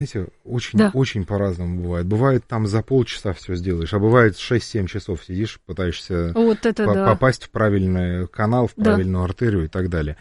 Знаете, очень по-разному бывает. Бывает, там за полчаса все сделаешь, а бывает 6-7 часов сидишь, пытаешься попасть в правильный канал, в правильную артерию и так далее.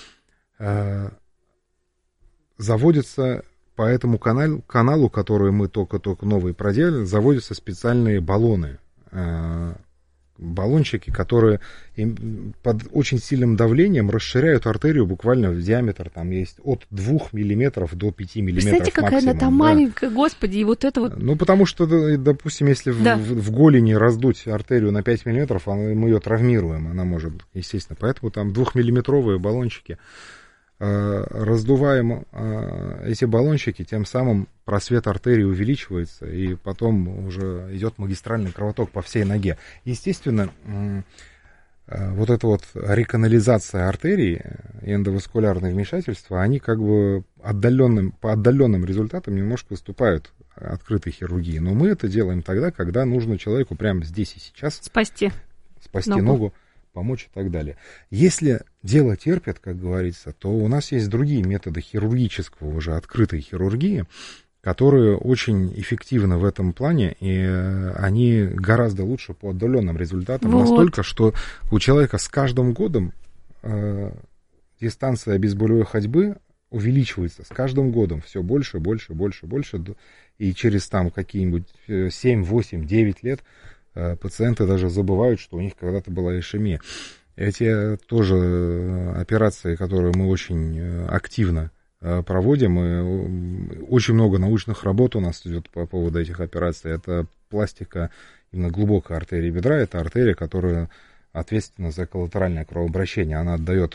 Заводятся по этому каналу, который мы только-только новые проделали, заводятся специальные баллоны. Баллончики, которые под очень сильным давлением расширяют артерию буквально в диаметр, там есть от 2 миллиметров до 5 миллиметров максимум. Представляете, какая она там маленькая, господи, и вот это вот... Ну, потому что, допустим, если в голени раздуть артерию на 5 миллиметров, мы ее травмируем, она может, естественно. Поэтому там 2-миллиметровые баллончики. Раздуваем эти баллончики, тем самым просвет артерии увеличивается, и потом уже идет магистральный кровоток по всей ноге. Естественно, вот эта вот реканализация артерий и эндоваскулярные вмешательства, они как бы по отдаленным результатам немножко уступают открытой хирургии. Но мы это делаем тогда, когда нужно человеку прямо здесь и сейчас спасти ногу, помочь и так далее. Если дело терпит, как говорится, то у нас есть другие методы хирургического, уже открытой хирургии, которые очень эффективны в этом плане, и они гораздо лучше по отдаленным результатам. Настолько, что у человека с каждым годом дистанция безболевой ходьбы увеличивается. С каждым годом все больше, больше, больше, больше. И через там какие-нибудь 7, 8, 9 лет пациенты даже забывают, что у них когда-то была ишемия. Эти тоже операции, которые мы очень активно проводим, и очень много научных работ у нас идет по поводу этих операций. Это пластика именно глубокой артерии бедра, это артерия, которая ответственна за коллатеральное кровообращение. Она отдает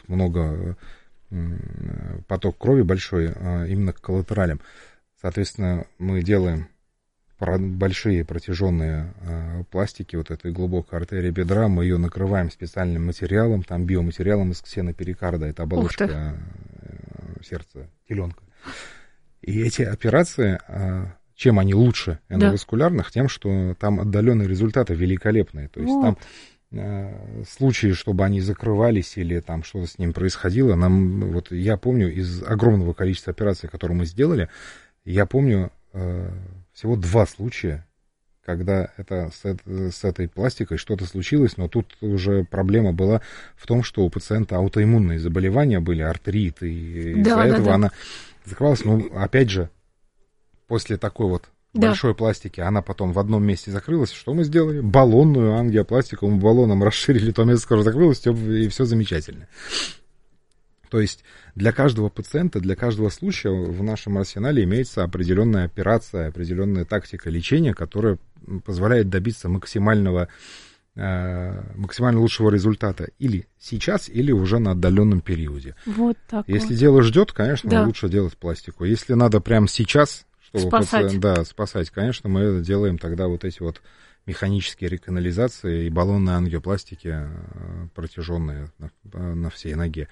поток крови большой именно к коллатералям. Соответственно, мы делаем большие протяженные пластики вот этой глубокой артерии бедра, мы ее накрываем специальным материалом, там биоматериалом из ксеноперикарда, это оболочка сердца, теленка. И эти операции, чем они лучше эндоваскулярных, тем, что там отдаленные результаты великолепные. То есть там случаи, чтобы они закрывались или там что-то с ним происходило, вот я помню из огромного количества операций, которые мы сделали, я помню всего 2 случая, когда это с этой пластикой что-то случилось, но тут уже проблема была в том, что у пациента аутоиммунные заболевания были, артрит, и из-за этого она закрывалась. Но опять же, после такой вот большой пластики, она потом в одном месте закрылась. Что мы сделали? Баллонную ангиопластику, мы баллоном расширили то место, которое закрылось, и все замечательно. То есть для каждого пациента, для каждого случая в нашем арсенале имеется определенная операция, определенная тактика лечения, которая позволяет добиться максимально лучшего результата или сейчас, или уже на отдаленном периоде. Вот так. Если дело ждет, конечно, лучше делать пластику. Если надо прямо сейчас, чтобы спасать, конечно, мы это делаем тогда вот эти вот механические реканализации и баллонные ангиопластики протяженные на всей ноге.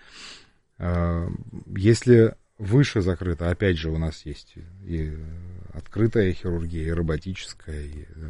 Если выше закрыто, опять же, у нас есть и открытая хирургия, и роботическая,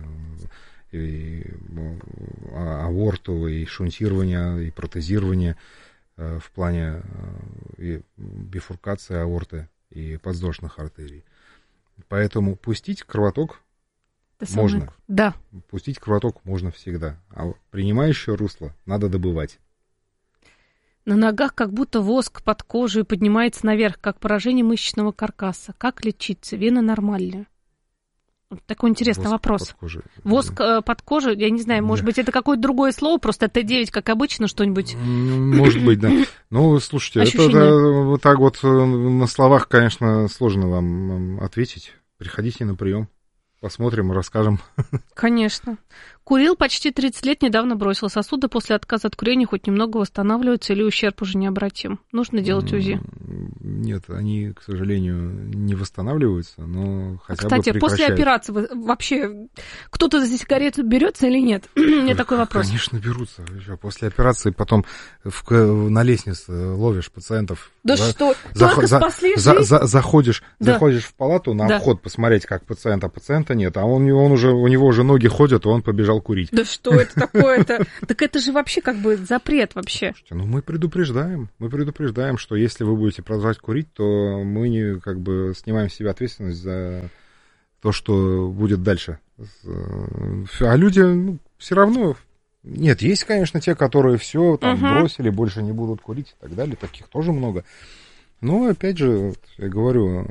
и аортовое, и шунтирование, и протезирование в плане и бифуркации аорты и подвздошных артерий. Поэтому пустить кровоток можно. Пустить кровоток можно всегда. А принимающее русло надо добывать. На ногах как будто воск под кожей поднимается наверх, как поражение мышечного каркаса. Как лечиться? Вена нормальная. Вот такой интересный вопрос. Воск под кожей, я не знаю, может быть, это какое-то другое слово, просто Т9, как обычно, что-нибудь? Может быть, да. Ну, слушайте, это вот так вот на словах, конечно, сложно вам ответить. Приходите на прием. Посмотрим и расскажем. Конечно. Курил почти 30 лет, недавно бросил. Сосуды после отказа от курения хоть немного восстанавливаются или ущерб уже необратим? Нужно делать УЗИ? Нет, они, к сожалению, не восстанавливаются, но хотя бы прекращают. Кстати, после операции вообще кто-то за сигарету берется или нет? У меня такой вопрос. Конечно, берутся. После операции потом на лестнице ловишь пациентов. Да что? Только спасли жизнь? Заходишь в палату на вход посмотреть, как пациента аппарата нет, а у него уже ноги ходят, и он побежал курить. Да что это такое-то? Так это же вообще как бы запрет вообще. Слушайте, мы предупреждаем, что если вы будете продолжать курить, то мы не как бы снимаем с себя ответственность за то, что будет дальше. А люди, все равно... Нет, есть, конечно, те, которые все там бросили, больше не будут курить и так далее, таких тоже много. Но, опять же, я говорю,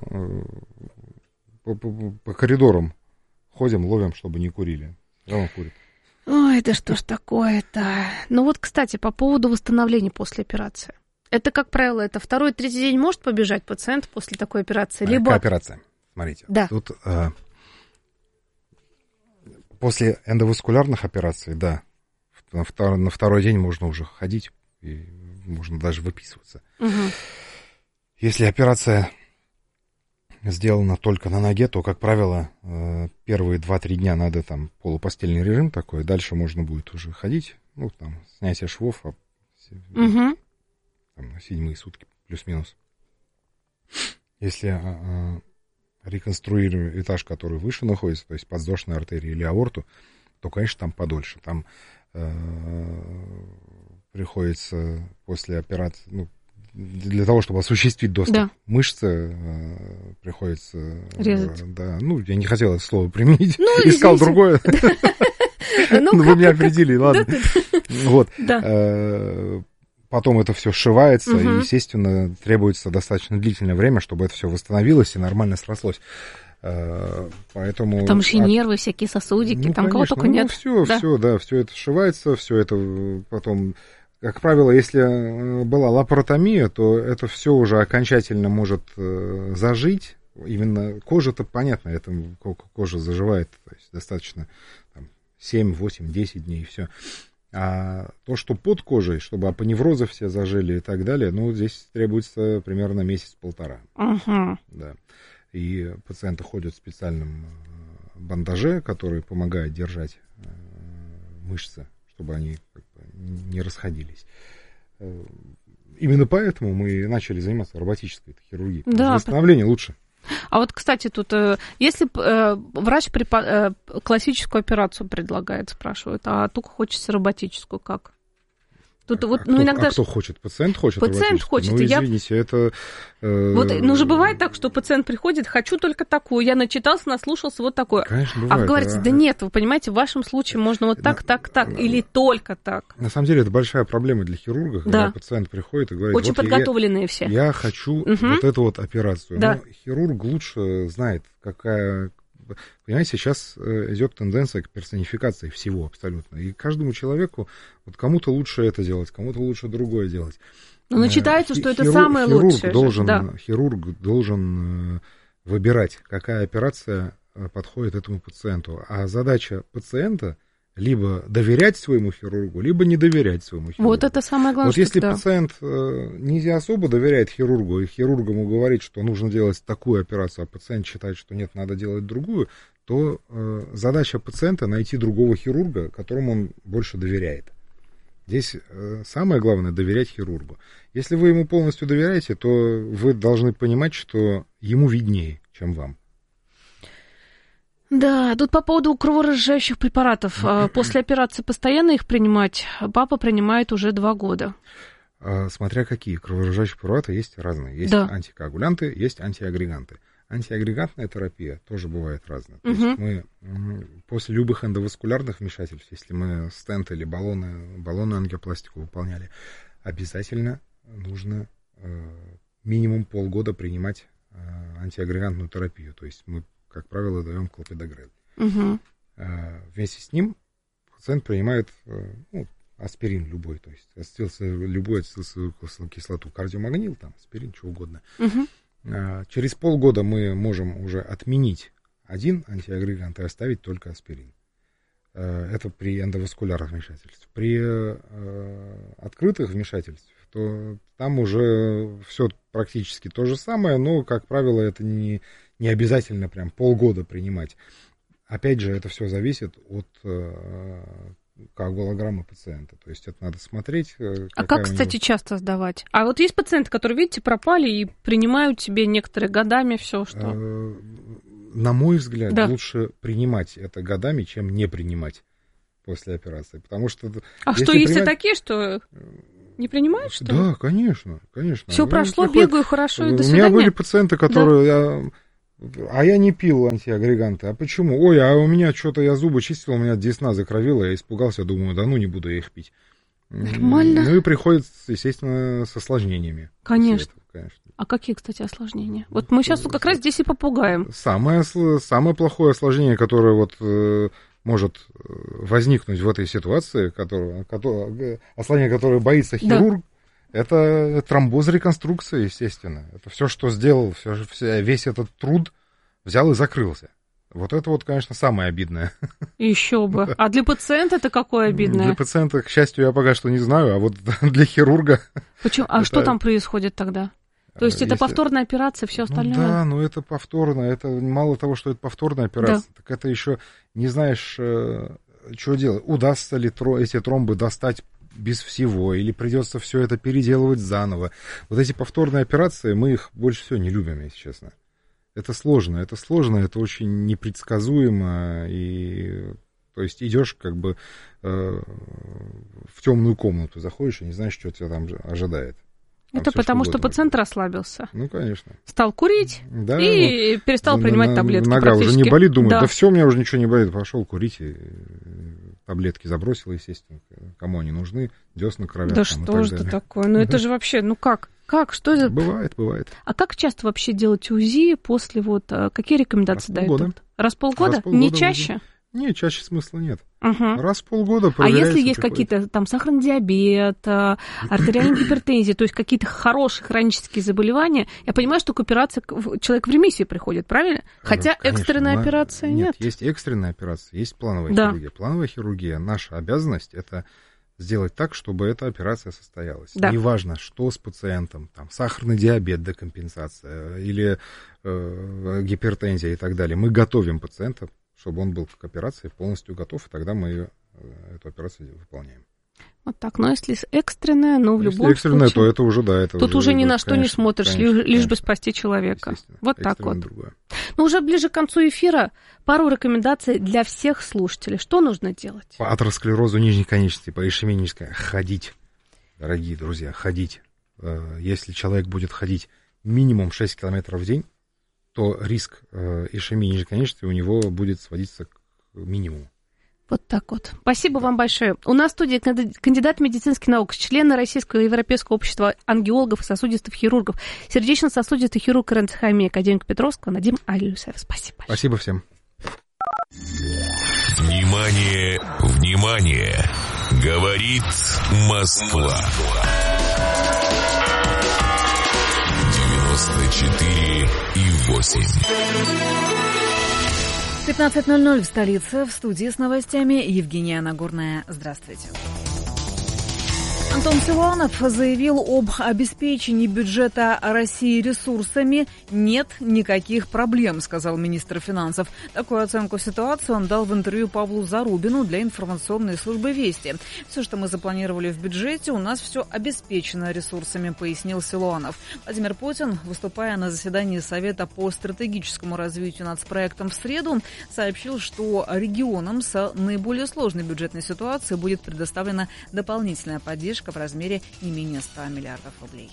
по коридорам ходим, ловим, чтобы не курили. Равно курит. Ой, да что ж такое-то. Ну вот, кстати, по поводу восстановления после операции. Это, как правило, это 2-3 день может побежать пациент после такой операции? Либо... Операция, смотрите. Да. Тут после эндоваскулярных операций, да, на второй день можно уже ходить, и можно даже выписываться. Угу. Если операция сделана только на ноге, то, как правило, первые 2-3 дня надо там полупостельный режим такой, дальше можно будет уже ходить, ну, там, снятие швов, там, на 7-е сутки, плюс-минус. Если реконструируем этаж, который выше находится, то есть подвздошная артерия или аорту, то, конечно, там подольше. Там приходится после операции, ну, для того, чтобы осуществить доступ мышцы, приходится... резать. Да, ну, я не хотел это слово применить, искал другое. Вы меня опередили, ладно. Вот. Потом это все сшивается, и, естественно, требуется достаточно длительное время, чтобы это все восстановилось и нормально срослось. Поэтому... Там еще нервы, всякие сосудики, там кого только нет. Все это сшивается, все это потом... Как правило, если была лапаротомия, то это все уже окончательно может зажить. Именно кожа-то, понятно, это кожа заживает, то есть достаточно там, 7, 8, 10 дней и все. А то, что под кожей, чтобы апоневрозы все зажили и так далее, ну, здесь требуется примерно месяц-полтора. Да. И пациенты ходят в специальном бандаже, который помогает держать мышцы, чтобы они как бы не расходились. Именно поэтому мы начали заниматься роботической хирургией. Да, восстановление лучше. А вот, кстати, тут, если врач классическую операцию предлагает, спрашивают, а только хочется роботическую, как? Тут иногда... кто хочет? Пациент хочет? Пациент хочет. Ну, извините, это... Вот, же бывает так, что пациент приходит, хочу только такую, я начитался, наслушался, вот такое. Конечно, бывает. А вы говорите, да нет, вы понимаете, в вашем случае можно вот так, или только так. На самом деле, это большая проблема для хирурга, когда пациент приходит и говорит... Очень подготовленные все. Я хочу вот эту вот операцию. Да. Но хирург лучше знает, какая... Понимаете, сейчас идет тенденция к персонификации всего абсолютно. И каждому человеку, вот кому-то лучше это делать, кому-то лучше другое делать. Но считается, что это самое лучшее. Хирург должен выбирать, какая операция подходит этому пациенту. А задача пациента либо доверять своему хирургу, либо не доверять своему хирургу. Вот это самое главное. Вот если пациент не особо доверяет хирургу, и хирург ему говорит, что нужно делать такую операцию, а пациент считает, что нет, надо делать другую, то задача пациента найти другого хирурга, которому он больше доверяет. Здесь самое главное доверять хирургу. Если вы ему полностью доверяете, то вы должны понимать, что ему виднее, чем вам. Да, тут по поводу кроворазжижающих препаратов. После операции постоянно их принимать? Папа принимает уже 2 года. Смотря какие. Кроворазжижающие препараты есть разные. Есть антикоагулянты, есть антиагреганты. Антиагрегантная терапия тоже бывает разная. То есть мы после любых эндоваскулярных вмешательств, если мы стент или баллонную ангиопластику выполняли, обязательно нужно минимум полгода принимать антиагрегантную терапию. То есть мы, как правило, даем клопидогрел. Вместе с ним пациент принимает аспирин любой, то есть любую ацетилсоевую кислоту, кардиомагнил, там, аспирин, что угодно. Через полгода мы можем уже отменить один антиагрегант и оставить только аспирин. Это при эндоваскулярных вмешательствах. При открытых вмешательствах, то там уже все практически то же самое, но, как правило, это не обязательно прям полгода принимать. Опять же, это все зависит от коагулограммы пациента. То есть это надо смотреть. А как, кстати, часто сдавать? А вот есть пациенты, которые, видите, пропали и принимают себе некоторые годами все, что... на мой взгляд, лучше принимать это годами, чем не принимать после операции. Потому что... А что, есть и такие, что не принимают, что ли? Да, конечно. Все прошло, бегаю хорошо, и до свидания. У меня были пациенты, которые... А я не пил антиагреганты. А почему? Ой, а у меня что-то, я зубы чистил, у меня десна закровила, я испугался, думаю, да ну не буду я их пить. Нормально. Ну и приходит, естественно, с осложнениями. Конечно. А какие, кстати, осложнения? Вот мы сейчас как раз здесь и попугаем. Самое плохое осложнение, которое вот может возникнуть в этой ситуации, осложнение, которое боится хирург, это тромбоз, реконструкция, естественно. Это все, что сделал, весь этот труд взял и закрылся. Вот это вот, конечно, самое обидное. Еще бы. А для пациента это какое обидное? Для пациента, к счастью, я пока что не знаю, а вот для хирурга... Почему? А что там происходит тогда? То есть это повторная операция, все остальное? Да, но это повторно. Это мало того, что это повторная операция, так это еще не знаешь, что делать. Удастся ли эти тромбы достать без всего, или придется все это переделывать заново. Вот эти повторные операции, мы их больше всего не любим, если честно. Это сложно, это очень непредсказуемо, и то есть идешь как бы в темную комнату, заходишь и не знаешь, что тебя там ожидает. Это потому, что пациент расслабился. Ну, конечно. Стал курить и перестал принимать таблетки. Нога уже не болит, думает, да все, у меня уже ничего не болит, пошел курить, и таблетки забросил, естественно. Кому они нужны, десна кровят. Да что же это такое? Ну, это же вообще, ну как? Как? Что это? Бывает. А как часто вообще делать УЗИ после вот... Какие рекомендации дают? Раз в полгода? Не чаще? Нет, чаще смысла нет. Угу. Раз в полгода А если есть какие-то там сахарный диабет, артериальная гипертензия, то есть какие-то хорошие хронические заболевания, я понимаю, что к операции человек в ремиссию приходит, правильно? Хотя конечно, экстренная операция нет. Есть экстренная операция, есть плановая хирургия. Плановая хирургия, наша обязанность — это сделать так, чтобы эта операция состоялась. Да. Неважно, что с пациентом, там, сахарный диабет, декомпенсация или гипертензия и так далее. Мы готовим пациента, чтобы он был к операции полностью готов, и тогда мы эту операцию выполняем. Вот так. Но если экстренная, но в любом случае... Если экстренная, то это уже, да. Это тут уже ни на что не смотришь, лишь бы спасти человека. Вот так вот. Другое. Но уже ближе к концу эфира пару рекомендаций для всех слушателей. Что нужно делать? По атеросклерозу нижней конечности, по ишемической. Ходить, дорогие друзья, ходить. Если человек будет ходить минимум 6 километров в день, то риск ишемии нижней конечности у него будет сводиться к минимуму. Вот так вот. Спасибо вам большое. У нас в студии кандидат медицинских наук, член Российского и Европейского общества ангиологов и сосудистых хирургов, сердечно-сосудистый хирург РНЦХ-МИ, академик Петровского Надим Аль-Юсеф. Спасибо. Спасибо всем. Внимание, внимание! Говорит Москва. 94,8. 15:00 в столице. В студии с новостями Евгения Нагорная. Здравствуйте. Антон Силуанов заявил об обеспечении бюджета России ресурсами. Нет никаких проблем, сказал министр финансов. Такую оценку ситуации он дал в интервью Павлу Зарубину для информационной службы «Вести». Все, что мы запланировали в бюджете, у нас все обеспечено ресурсами, пояснил Силуанов. Владимир Путин, выступая на заседании Совета по стратегическому развитию нацпроектом в среду, сообщил, что регионам с наиболее сложной бюджетной ситуацией будет предоставлена дополнительная поддержка в размере не менее 100 миллиардов рублей.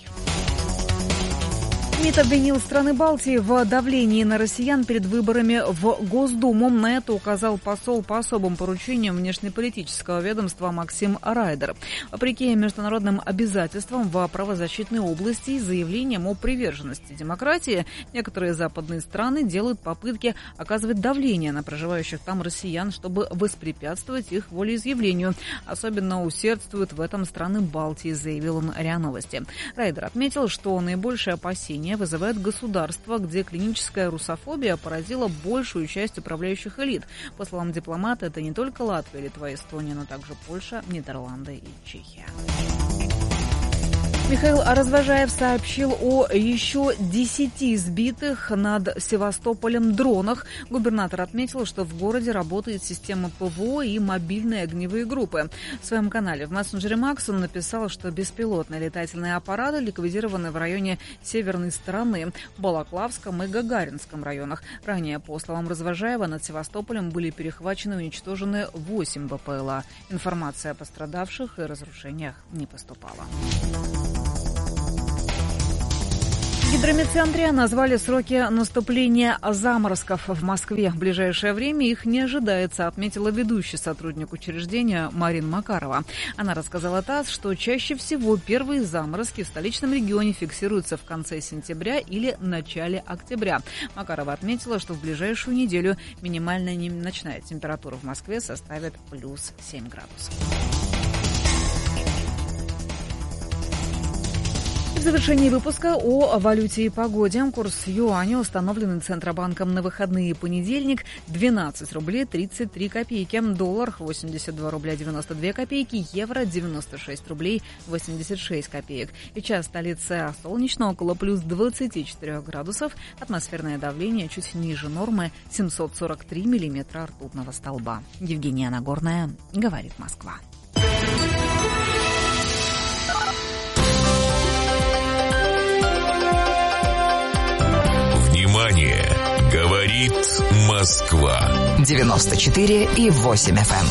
МИД обвинил страны Балтии в давлении на россиян перед выборами в Госдуму. На это указал посол по особым поручениям внешнеполитического ведомства Максим Райдер. Вопреки международным обязательствам в правозащитной области и заявлениям о приверженности демократии, некоторые западные страны делают попытки оказывать давление на проживающих там россиян, чтобы воспрепятствовать их волеизъявлению. Особенно усердствуют в этом страны Балтии, заявил он РИА Новости. Райдер отметил, что наибольшее опасение вызывает государство, где клиническая русофобия поразила большую часть управляющих элит. По словам дипломата, это не только Латвия, Литва, Эстония, но также Польша, Нидерланды и Чехия. Михаил Развожаев сообщил о еще 10 сбитых над Севастополем дронах. Губернатор отметил, что в городе работает система ПВО и мобильные огневые группы. В своем канале в мессенджере Макс он написал, что беспилотные летательные аппараты ликвидированы в районе северной стороны, Балаклавском и Гагаринском районах. Ранее, по словам Развожаева, над Севастополем были перехвачены и уничтожены 8 БПЛА. Информация о пострадавших и разрушениях не поступала. В гидрометцентре назвали сроки наступления заморозков в Москве. В ближайшее время их не ожидается, отметила ведущий сотрудник учреждения Марина Макарова. Она рассказала ТАСС, что чаще всего первые заморозки в столичном регионе фиксируются в конце сентября или начале октября. Макарова отметила, что в ближайшую неделю минимальная ночная температура в Москве составит плюс 7 градусов. В завершении выпуска о валюте и погоде. Курс юаня, установленный Центробанком на выходные понедельник, 12 рублей 33 копейки. Доллар 82 рубля 92 копейки. Евро 96 рублей 86 копеек. Сейчас столица солнечно, около плюс 24 градусов. Атмосферное давление чуть ниже нормы, 743 миллиметра ртутного столба. Евгения Нагорная, говорит Москва. Внимание! Говорит Москва. 94,8 FM.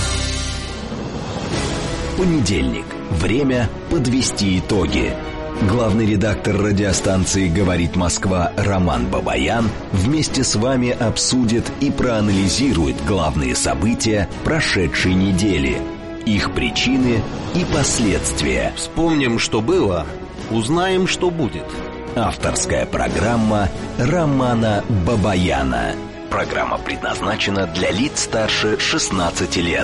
Понедельник. Время подвести итоги. Главный редактор радиостанции «Говорит Москва» Роман Бабаян вместе с вами обсудит и проанализирует главные события прошедшей недели, их причины и последствия. Вспомним, что было, узнаем, что будет. Авторская программа Романа Бабаяна. Программа предназначена для лиц старше 16 лет.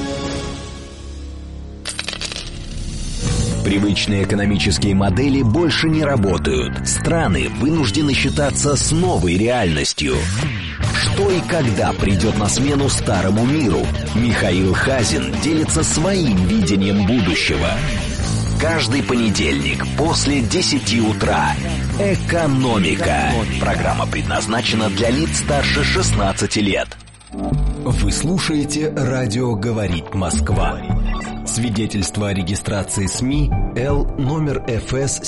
Привычные экономические модели больше не работают. Страны вынуждены считаться с новой реальностью. Что и когда придет на смену старому миру? Михаил Хазин делится своим видением будущего. Каждый понедельник после 10 утра. «Экономика». Программа предназначена для лиц старше 16 лет. Вы слушаете «Радио говорит Москва». Свидетельство о регистрации СМИ Л номер ФС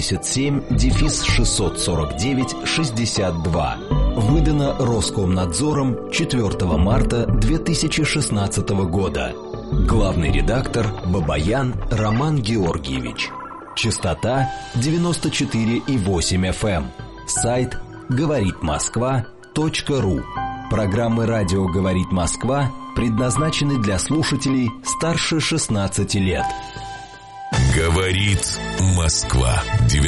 77-649-62. Выдано Роскомнадзором 4 марта 2016 года. Главный редактор Бабаян Роман Георгиевич. Частота 94,8 FM. Сайт говоритмосква.ру. Программы «Радио говорит Москва» предназначены для слушателей старше 16 лет. Говорит Москва.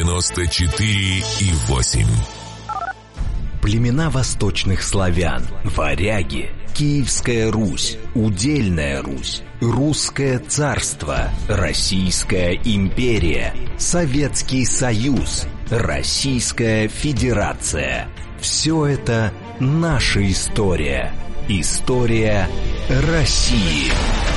94,8. Племена восточных славян, варяги, Киевская Русь, Удельная Русь, Русское царство, Российская империя, Советский Союз, Российская Федерация. Все это наша история. История России.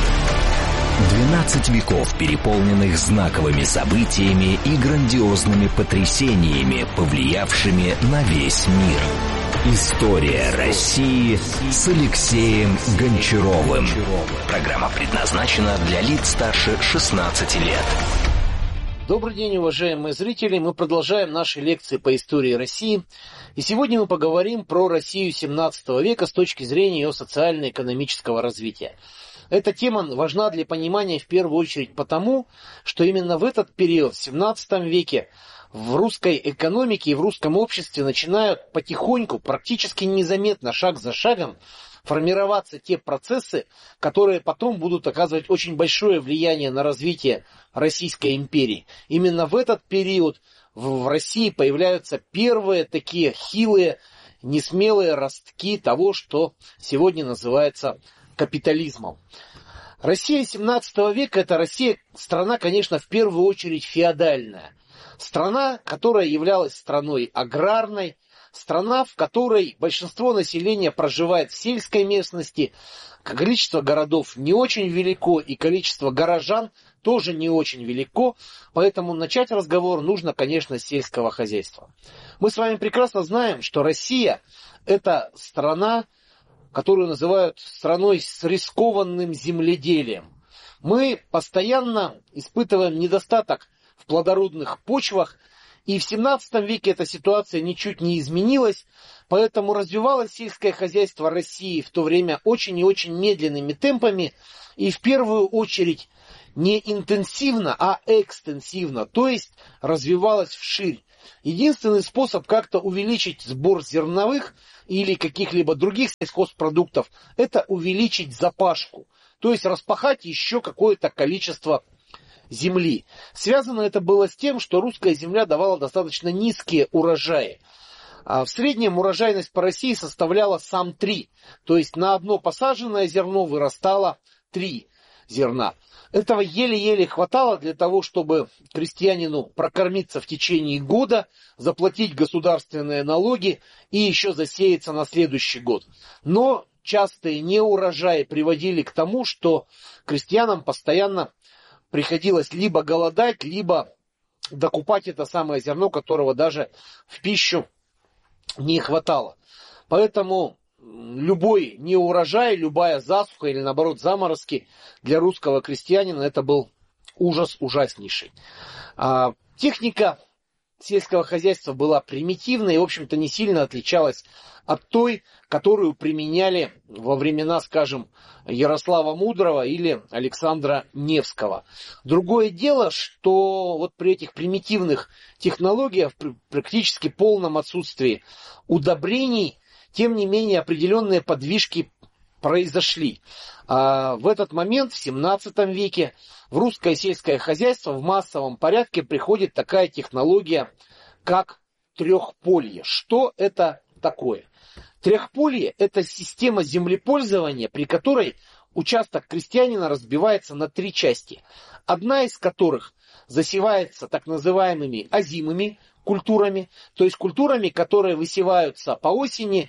12 веков, переполненных знаковыми событиями и грандиозными потрясениями, повлиявшими на весь мир. История России с Алексеем Гончаровым. Программа предназначена для лиц старше 16 лет. Добрый день, уважаемые зрители. Мы продолжаем наши лекции по истории России. И сегодня мы поговорим про Россию 17 века с точки зрения ее социально-экономического развития. Эта тема важна для понимания в первую очередь потому, что именно в этот период, в 17 веке, в русской экономике и в русском обществе начинают потихоньку, практически незаметно, шаг за шагом, формироваться те процессы, которые потом будут оказывать очень большое влияние на развитие Российской империи. Именно в этот период в России появляются первые такие хилые, несмелые ростки того, что сегодня называется капитализмом. Россия 17 века – это Россия, страна, конечно, в первую очередь феодальная. Страна, которая являлась страной аграрной, страна, в которой большинство населения проживает в сельской местности, количество городов не очень велико, и количество горожан тоже не очень велико, поэтому начать разговор нужно, конечно, с сельского хозяйства. Мы с вами прекрасно знаем, что Россия – это страна, которую называют страной с рискованным земледелием. Мы постоянно испытываем недостаток в плодородных почвах, и в 17 веке эта ситуация ничуть не изменилась, поэтому развивалось сельское хозяйство России в то время очень и очень медленными темпами, и в первую очередь не интенсивно, а экстенсивно, то есть развивалось вширь. Единственный способ как-то увеличить сбор зерновых или каких-либо других сельхозпродуктов – это увеличить запашку, то есть распахать еще какое-то количество земли. Связано это было с тем, что русская земля давала достаточно низкие урожаи. В среднем урожайность по России составляла сам 3, то есть на одно посаженное зерно вырастало 3 зерна. Этого еле-еле хватало для того, чтобы крестьянину прокормиться в течение года, заплатить государственные налоги и еще засеяться на следующий год. Но частые неурожаи приводили к тому, что крестьянам постоянно приходилось либо голодать, либо докупать это самое зерно, которого даже в пищу не хватало. Поэтому любой неурожай, любая засуха или наоборот заморозки для русского крестьянина это был ужас ужаснейший. Техника сельского хозяйства была примитивной и, в общем-то, не сильно отличалась от той, которую применяли во времена, скажем, Ярослава Мудрого или Александра Невского. Другое дело, что вот при этих примитивных технологиях, при практически полном отсутствии удобрений, тем не менее определенные подвижки произошли. В этот момент, в 17 веке, в русское сельское хозяйство в массовом порядке приходит такая технология, как трехполье. Что это такое? Трехполье – это система землепользования, при которой участок крестьянина разбивается на 3 части. Одна из которых засевается так называемыми озимыми культурами, то есть культурами, которые высеваются по осени,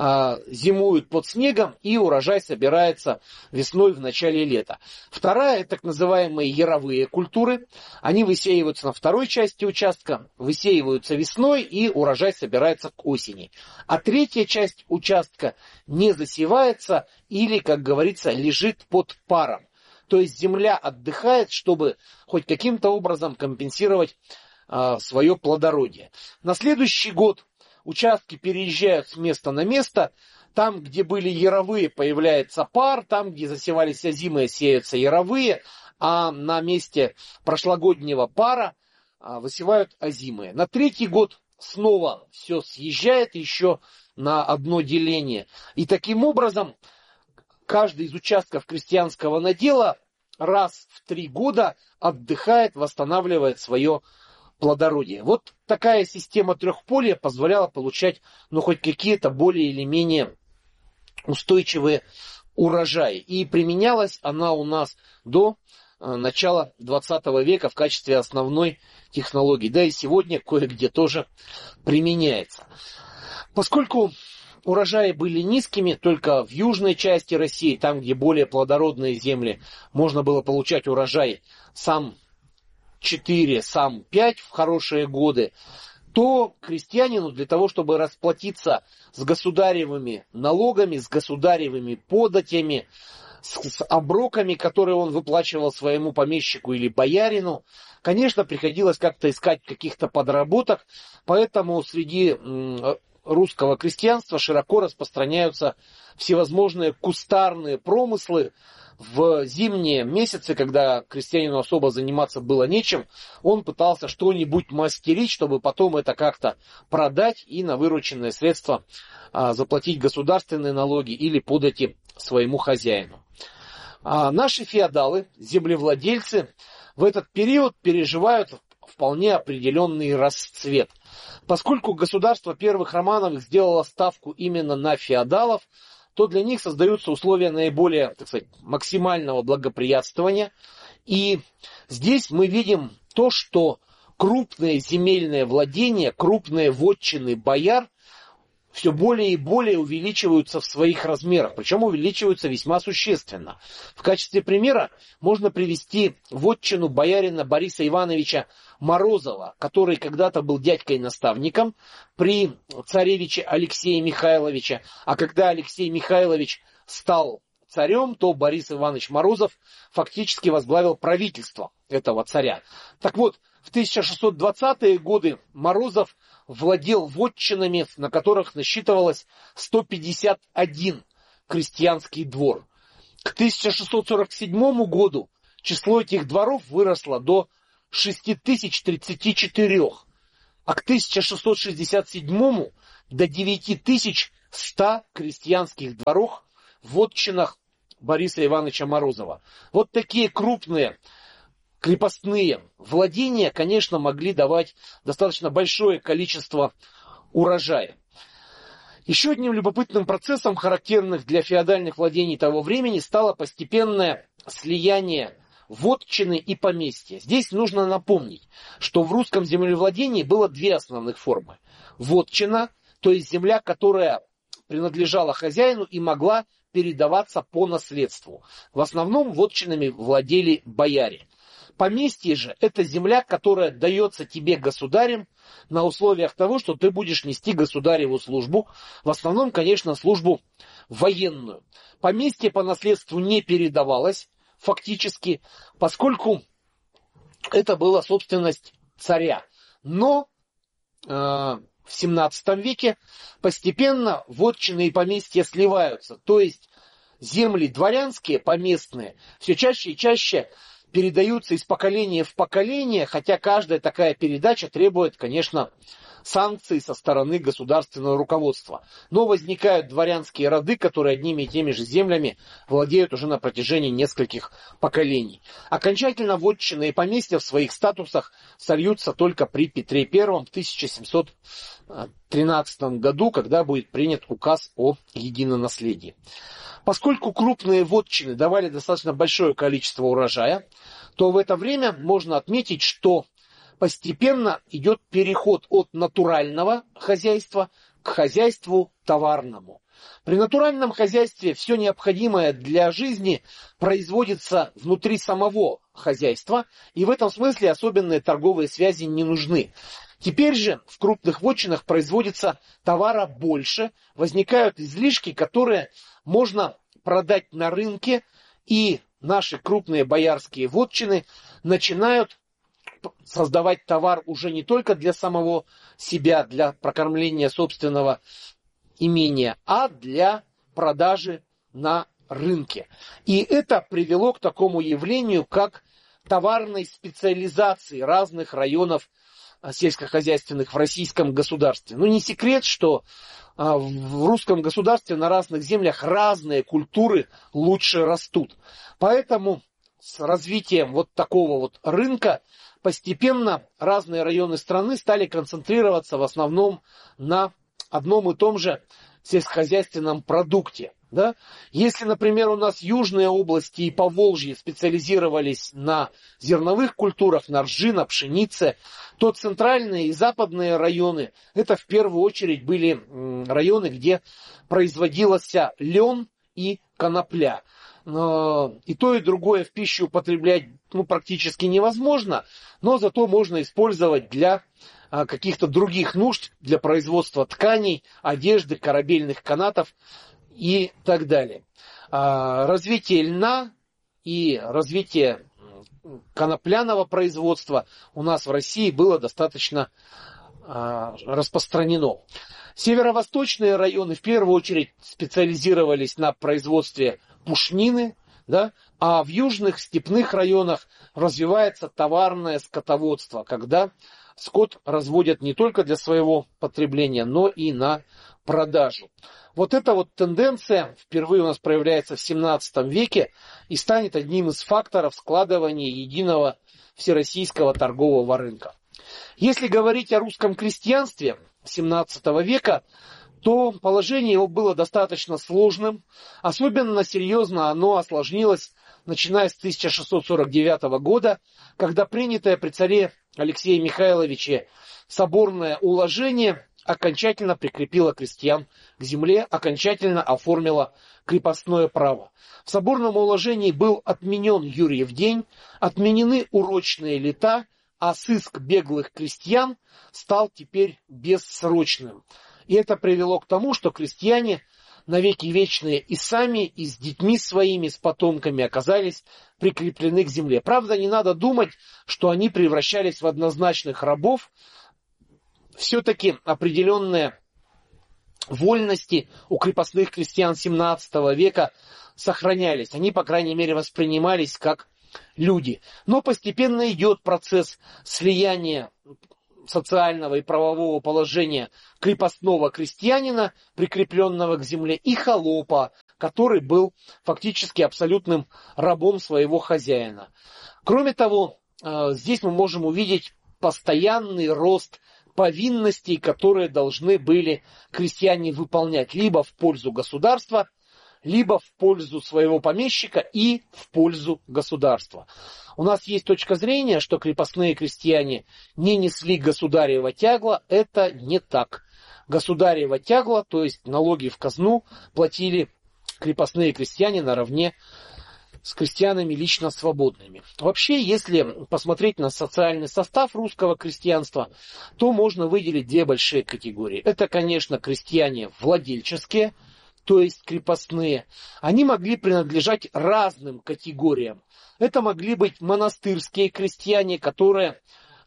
зимуют под снегом, и урожай собирается весной в начале лета. Вторая – так называемые яровые культуры. Они высеиваются на второй части участка, высеиваются весной, и урожай собирается к осени. А третья часть участка не засевается или, как говорится, лежит под паром. То есть земля отдыхает, чтобы хоть каким-то образом компенсировать свое плодородие. На следующий год участки переезжают с места на место. Там, где были яровые, появляется пар. Там, где засевались озимые, сеются яровые. А на месте прошлогоднего пара высевают озимые. На третий год снова все съезжает еще на одно деление. И таким образом каждый из участков крестьянского надела раз в 3 года отдыхает, восстанавливает свое плодородие. Вот такая система трехполья позволяла получать хоть какие-то более или менее устойчивые урожаи. И применялась она у нас до начала 20 века в качестве основной технологии. Да и сегодня кое-где тоже применяется. Поскольку урожаи были низкими, только в южной части России, там, где более плодородные земли, можно было получать урожай сам 4, сам 5 в хорошие годы, то крестьянину для того, чтобы расплатиться с государевыми налогами, с государевыми податями, с оброками, которые он выплачивал своему помещику или боярину, конечно, приходилось как-то искать каких-то подработок, поэтому среди русского крестьянства широко распространяются всевозможные кустарные промыслы. В зимние месяцы, когда крестьянину особо заниматься было нечем, он пытался что-нибудь мастерить, чтобы потом это как-то продать и на вырученные средства заплатить государственные налоги или подати своему хозяину. Наши феодалы, землевладельцы, в этот период переживают вполне определенный расцвет. Поскольку государство первых Романовых сделало ставку именно на феодалов, то для них создаются условия наиболее, так сказать, максимального благоприятствования. И здесь мы видим то, что крупные земельные владения, крупные вотчины бояр все более и более увеличиваются в своих размерах, причем увеличиваются весьма существенно. В качестве примера можно привести вотчину боярина Бориса Ивановича Морозова, который когда-то был дядькой-наставником при царевиче Алексее Михайловиче, а когда Алексей Михайлович стал царем, то Борис Иванович Морозов фактически возглавил правительство этого царя. Так вот, в 1620-е годы Морозов владел вотчинами, на которых насчитывалось 151 крестьянский двор. К 1647 году число этих дворов выросло до 6034, а к 1667 до 9100 крестьянских дворов в вотчинах Бориса Ивановича Морозова. Вот такие крупные крепостные владения, конечно, могли давать достаточно большое количество урожая. Еще одним любопытным процессом, характерным для феодальных владений того времени, стало постепенное слияние вотчины и поместья. Здесь нужно напомнить, что в русском землевладении было две основных формы. Вотчина, то есть земля, которая принадлежала хозяину и могла передаваться по наследству. В основном вотчинами владели бояре. Поместье же – это земля, которая дается тебе государем на условиях того, что ты будешь нести государеву службу. В основном, конечно, службу военную. Поместье по наследству не передавалось фактически, поскольку это была собственность царя. Но в 17 веке постепенно вотчины и поместья сливаются. То есть земли дворянские, поместные, все чаще и чаще передаются из поколения в поколение, хотя каждая такая передача требует, конечно, санкций со стороны государственного руководства. Но возникают дворянские роды, которые одними и теми же землями владеют уже на протяжении нескольких поколений. Окончательно вотчины и поместья в своих статусах сольются только при Петре I в 1713 году, когда будет принят указ о единонаследии. Поскольку крупные вотчины давали достаточно большое количество урожая, то в это время можно отметить, что постепенно идет переход от натурального хозяйства к хозяйству товарному. При натуральном хозяйстве все необходимое для жизни производится внутри самого хозяйства, и в этом смысле особенные торговые связи не нужны. Теперь же в крупных вотчинах производится товара больше, возникают излишки, которые можно продать на рынке, и наши крупные боярские вотчины начинают создавать товар уже не только для самого себя, для прокормления собственного имения, а для продажи на рынке. И это привело к такому явлению, как товарной специализации разных районов сельскохозяйственных в российском государстве. Ну, не секрет, что в русском государстве на разных землях разные культуры лучше растут. Поэтому с развитием вот такого вот рынка постепенно разные районы страны стали концентрироваться в основном на одном и том же сельскохозяйственном продукте. Да? Если, например, у нас южные области и Поволжье специализировались на зерновых культурах, на ржи, на пшенице, то центральные и западные районы, это в первую очередь были районы, где производился лен и конопля. И то, и другое в пищу употреблять практически невозможно, но зато можно использовать для каких-то других нужд, для производства тканей, одежды, корабельных канатов и так далее. Развитие льна и развитие конопляного производства у нас в России было достаточно распространено. Северо-восточные районы в первую очередь специализировались на производстве пушнины, да, а в южных степных районах развивается товарное скотоводство, когда скот разводят не только для своего потребления, но и на продажу. Вот эта вот тенденция впервые у нас проявляется в 17 веке и станет одним из факторов складывания единого всероссийского торгового рынка. Если говорить о русском крестьянстве 17 века, то положение его было достаточно сложным. Особенно серьезно оно осложнилось, начиная с 1649 года, когда принятое при царе Алексее Михайловиче соборное уложение окончательно прикрепила крестьян к земле, окончательно оформила крепостное право. В соборном уложении был отменен Юрьев день, отменены урочные лета, а сыск беглых крестьян стал теперь бессрочным. И это привело к тому, что крестьяне навеки вечные и сами, и с детьми своими, с потомками оказались прикреплены к земле. Правда, не надо думать, что они превращались в однозначных рабов. Все-таки определенные вольности у крепостных крестьян 17 века сохранялись. Они, по крайней мере, воспринимались как люди. Но постепенно идет процесс слияния социального и правового положения крепостного крестьянина, прикрепленного к земле, и холопа, который был фактически абсолютным рабом своего хозяина. Кроме того, здесь мы можем увидеть постоянный рост повинностей, которые должны были крестьяне выполнять либо в пользу государства, либо в пользу своего помещика и в пользу государства. У нас есть точка зрения, что крепостные крестьяне не несли государево тягло. Это не так. Государево тягло, то есть налоги в казну, платили крепостные крестьяне наравне с крестьянами лично свободными. Вообще, если посмотреть на социальный состав русского крестьянства, то можно выделить две большие категории. Это, конечно, крестьяне владельческие, то есть крепостные. Они могли принадлежать разным категориям. Это могли быть монастырские крестьяне, которые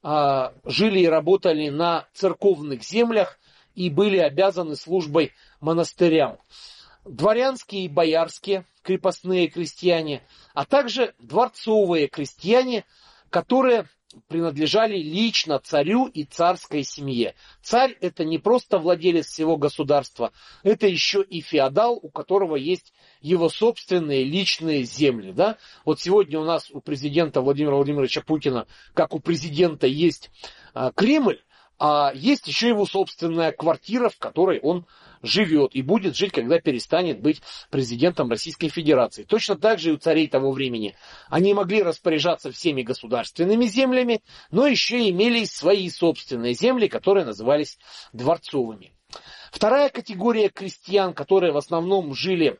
жили и работали на церковных землях и были обязаны службой монастырям. Дворянские и боярские крепостные крестьяне, а также дворцовые крестьяне, которые принадлежали лично царю и царской семье. Царь — это не просто владелец всего государства, это еще и феодал, у которого есть его собственные личные земли. Да? Вот сегодня у нас у президента Владимира Владимировича Путина, как у президента, есть Кремль, а есть еще его собственная квартира, в которой он живет и будет жить, когда перестанет быть президентом Российской Федерации. Точно так же и у царей того времени. Они могли распоряжаться всеми государственными землями, но еще и имели свои собственные земли, которые назывались дворцовыми. Вторая категория крестьян, которые в основном жили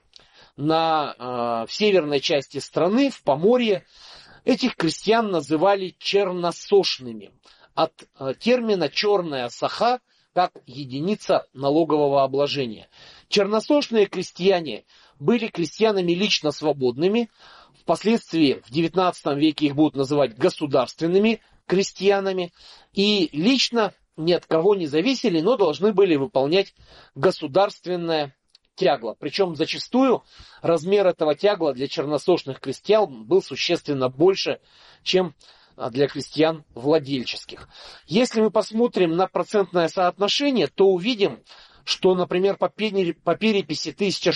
в северной части страны, в Поморье, этих крестьян называли черносошными. От термина «черная саха» как единица налогового обложения. Черносошные крестьяне были крестьянами лично свободными. Впоследствии в XIX веке их будут называть государственными крестьянами. И лично ни от кого не зависели, но должны были выполнять государственное тягло. Причем зачастую размер этого тягла для черносошных крестьян был существенно больше, чем для крестьян владельческих. Если мы посмотрим на процентное соотношение, то увидим, что, например, по переписи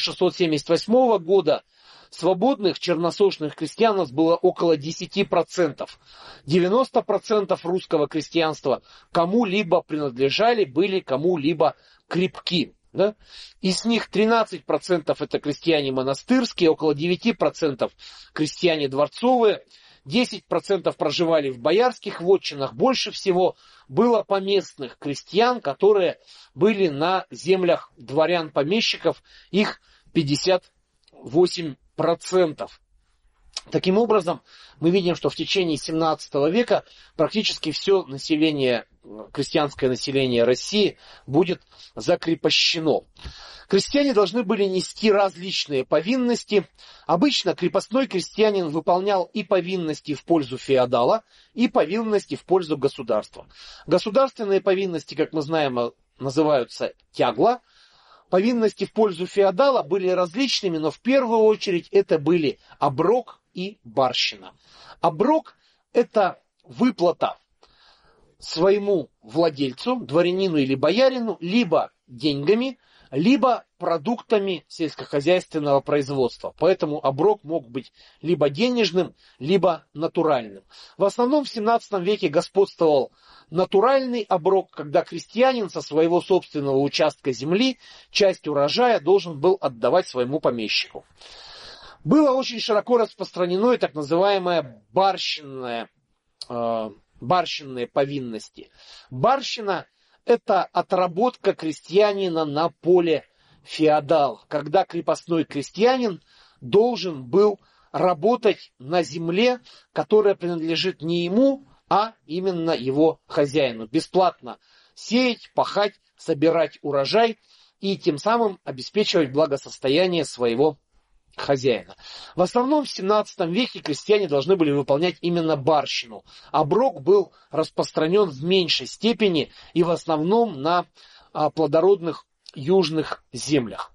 1678 года свободных черносошных крестьян у нас было около 10%. 90% русского крестьянства кому-либо принадлежали, были кому-либо крепки. Да? Из них 13% это крестьяне монастырские, около 9% крестьяне дворцовые, 10% проживали в боярских вотчинах, больше всего было поместных крестьян, которые были на землях дворян-помещиков, их 58%. Таким образом, мы видим, что в течение 17 века практически все население, крестьянское население России будет закрепощено. Крестьяне должны были нести различные повинности. Обычно крепостной крестьянин выполнял и повинности в пользу феодала, и повинности в пользу государства. Государственные повинности, как мы знаем, называются тягла. Повинности в пользу феодала были различными, но в первую очередь это были оброк и барщина. Оброк – это выплата своему владельцу, дворянину или боярину, либо деньгами, либо продуктами сельскохозяйственного производства. Поэтому оброк мог быть либо денежным, либо натуральным. В основном в 17 веке господствовал натуральный оброк, когда крестьянин со своего собственного участка земли часть урожая должен был отдавать своему помещику. Было очень широко распространено и так называемое барщинные повинности. Барщина – это отработка крестьянина на поле феодал, когда крепостной крестьянин должен был работать на земле, которая принадлежит не ему, а именно его хозяину. Бесплатно сеять, пахать, собирать урожай и тем самым обеспечивать благосостояние своего хозяина. В основном в 17 веке крестьяне должны были выполнять именно барщину. Оброк был распространен в меньшей степени и в основном на плодородных южных землях.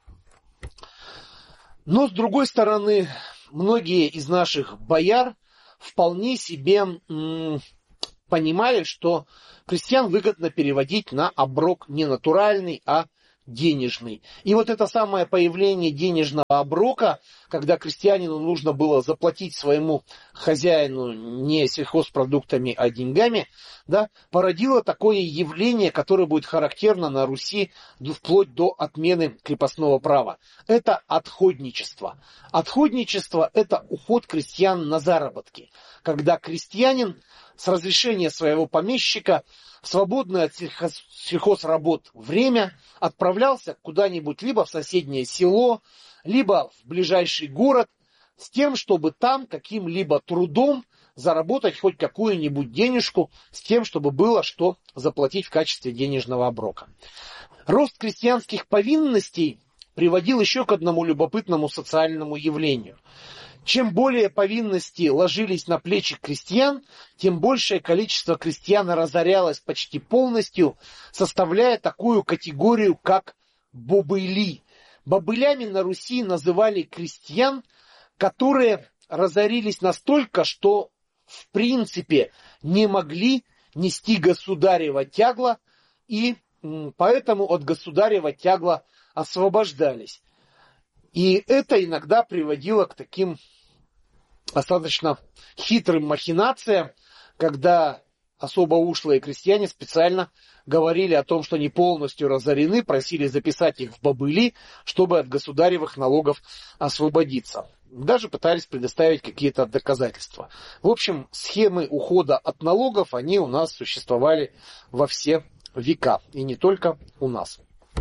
Но с другой стороны, многие из наших бояр вполне себе понимали, что крестьян выгодно переводить на оброк не натуральный, а денежный. И вот это самое появление денежного оброка, когда крестьянину нужно было заплатить своему хозяину не сельхозпродуктами, а деньгами, да, породило такое явление, которое будет характерно на Руси вплоть до отмены крепостного права. Это отходничество. Отходничество – это уход крестьян на заработки, когда крестьянин с разрешения своего помещика в свободное от сельхозработ время отправлялся куда-нибудь либо в соседнее село, либо в ближайший город с тем, чтобы там каким-либо трудом заработать хоть какую-нибудь денежку, с тем, чтобы было что заплатить в качестве денежного оброка. Рост крестьянских повинностей приводил еще к одному любопытному социальному явлению. Чем более повинности ложились на плечи крестьян, тем большее количество крестьян разорялось почти полностью, составляя такую категорию, как бобыли. Бобылями на Руси называли крестьян, которые разорились настолько, что в принципе не могли нести государево тягло, и поэтому от государева тягла освобождались. И это иногда приводило к таким достаточно хитрым махинациям, когда особо ушлые крестьяне специально говорили о том, что они полностью разорены, просили записать их в бобыли, чтобы от государевых налогов освободиться. Даже пытались предоставить какие-то доказательства. В общем, схемы ухода от налогов, они у нас существовали во все века, и не только у нас.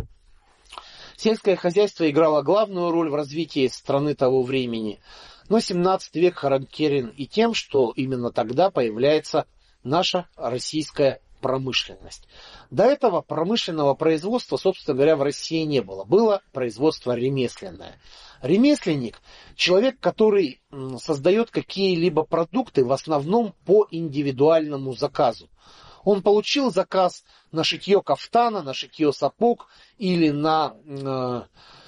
Сельское хозяйство играло главную роль в развитии страны того времени, но 17 век характерен и тем, что именно тогда появляется наша российская промышленность. До этого промышленного производства, собственно говоря, в России не было. Было производство ремесленное. Ремесленник – человек, который создает какие-либо продукты в основном по индивидуальному заказу. Он получил заказ на шитье кафтана, на шитье сапог или на